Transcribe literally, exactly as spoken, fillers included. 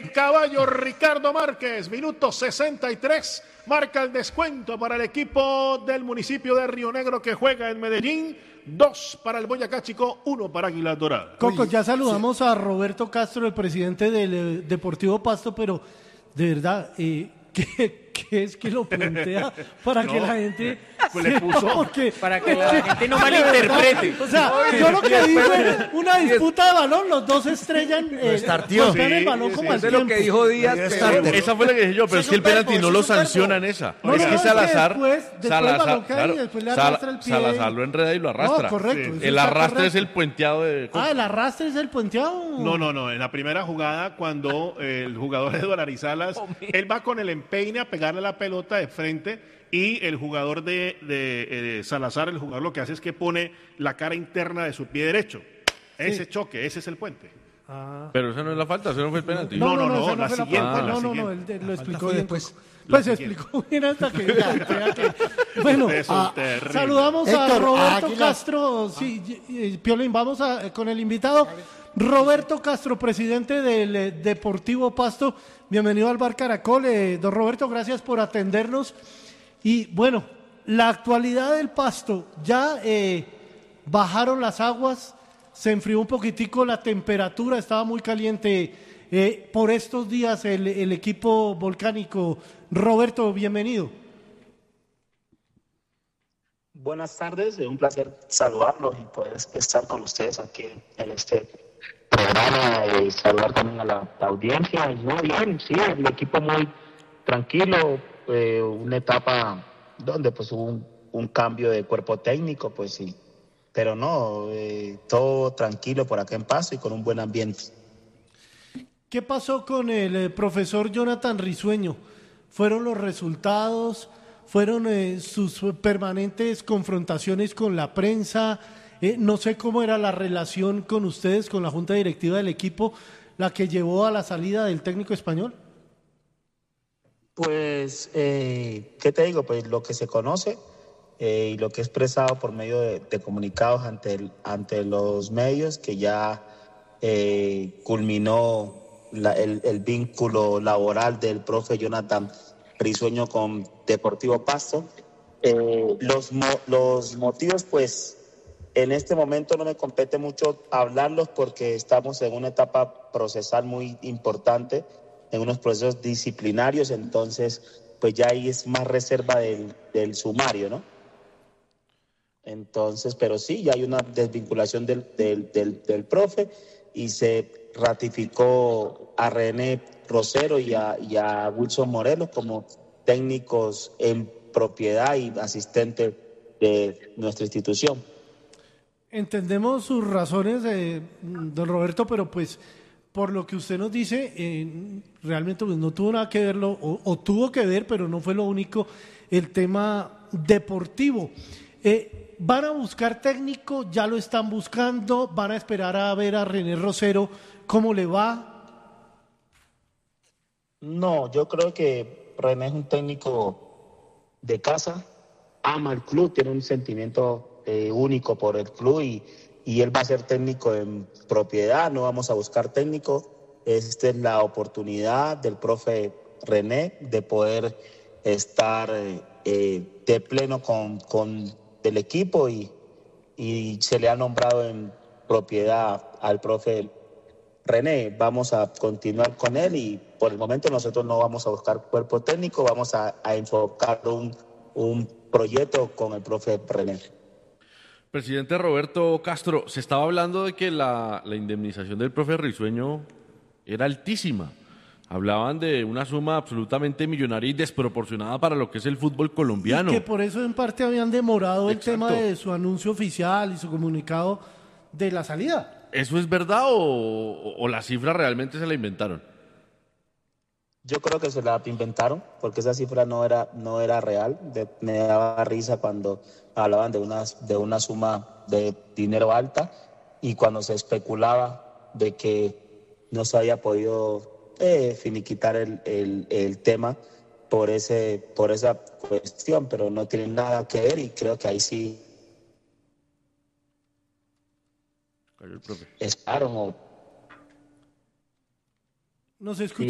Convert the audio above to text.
el caballo Ricardo Márquez, minuto sesenta y tres, marca el descuento para el equipo del municipio de Río Negro que juega en Medellín, dos para el Boyacá Chico, uno para Águilas Doradas. Coco, ya saludamos sí. a Roberto Castro, el presidente del eh, Deportivo Pasto, pero de verdad, eh, ¿qué, ¿qué es que lo plantea para no, que la gente... Pues le puso porque, para que la gente no malinterprete. O sea, Oye, yo lo que digo es una disputa de balón, los dos estrellan, eh, golpean sí, el balón sí, como sí, al tiempo. Lo que dijo Díaz. Pero, esa fue la que dije yo, pero es que el penalti no lo sancionan esa. No, es no, que Salazar, después, después Salazar, claro, y después le arrastra el pie. Salazar lo enreda y lo arrastra. No, correcto. Sí. El arrastre correcto. Es el puenteado de... Ah, el arrastre es el puenteado. No, no, no, en la primera jugada cuando el jugador Eduardo Arizalas, oh, él va con el empeine a pegarle la pelota de frente. Y el jugador de, de, de Salazar, el jugador lo que hace es que pone la cara interna de su pie derecho. Ese sí. choque, ese es el puente. Ah. Pero esa no es la falta, ese no fue el penalti. No, no, no, no, no la, la siguiente. Ah, la no, siguiente. no, no, él la lo explicó bien después. Pues se explicó bien hasta que... Ya, que bueno, ah, saludamos Héctor, a Roberto ah, Castro. La... Sí, Piolín, vamos a, con el invitado. Roberto Castro, presidente del eh, Deportivo Pasto. Bienvenido al Bar Caracol. Eh, don Roberto, gracias por atendernos. Y bueno, la actualidad del Pasto, ya eh, bajaron las aguas, se enfrió un poquitico la temperatura, estaba muy caliente eh, por estos días el, el equipo volcánico. Roberto, bienvenido. Buenas tardes, es un placer saludarlos y poder estar con ustedes aquí en este programa y saludar también a la, la audiencia. Muy bien, sí, el equipo muy tranquilo. Eh, una etapa donde pues hubo un, un cambio de cuerpo técnico, pues sí, pero no, eh, todo tranquilo por acá en Pasto y con un buen ambiente. ¿Qué pasó con el eh, profesor Jonathan Risueño? ¿Fueron los resultados? ¿Fueron eh, sus permanentes confrontaciones con la prensa? Eh, no sé cómo era la relación con ustedes, con la junta directiva del equipo, la que llevó a la salida del técnico español. Pues, eh, ¿qué te digo? Pues lo que se conoce eh, y lo que he expresado por medio de, de comunicados ante, el, ante los medios, que ya eh, culminó la, el, el vínculo laboral del profe Jonathan Risueño con Deportivo Pasto. Eh, los, mo, los motivos, pues, en este momento no me compete mucho hablarlos porque estamos en una etapa procesal muy importante, en unos procesos disciplinarios, entonces pues ya ahí es más reserva del, del sumario, ¿no? Entonces, pero sí, ya hay una desvinculación del, del, del, del profe y se ratificó a René Rosero y a, y a Wilson Morelos como técnicos en propiedad y asistentes de nuestra institución. Entendemos sus razones, eh, don Roberto, pero pues por lo que usted nos dice, eh, realmente pues no tuvo nada que verlo, o, o tuvo que ver, pero no fue lo único, el tema deportivo. Eh, ¿Van a buscar técnico? ¿Ya lo están buscando? ¿Van a esperar a ver a René Rosero cómo le va? No, yo creo que René es un técnico de casa, ama el club, tiene un sentimiento eh, único por el club y y él va a ser técnico en propiedad, no vamos a buscar técnico. Esta es la oportunidad del profe René de poder estar eh, de pleno con, con el equipo y, y se le ha nombrado en propiedad al profe René. Vamos a continuar con él y por el momento nosotros no vamos a buscar cuerpo técnico, vamos a, a enfocar un, un proyecto con el profe René. Presidente Roberto Castro, se estaba hablando de que la, la indemnización del profe Risueño era altísima. Hablaban de una suma absolutamente millonaria y desproporcionada para lo que es el fútbol colombiano. Y que por eso en parte habían demorado Exacto. el tema de su anuncio oficial y su comunicado de la salida. ¿Eso es verdad o, o, o la cifra realmente se la inventaron? Yo creo que se la inventaron, porque esa cifra no era, no era real. De, me daba risa cuando hablaban de una, de una suma de dinero alta y cuando se especulaba de que no se había podido eh, finiquitar el, el, el tema por, ese, por esa cuestión, pero no tiene nada que ver y creo que ahí sí El profe. es claro. Nos escucha.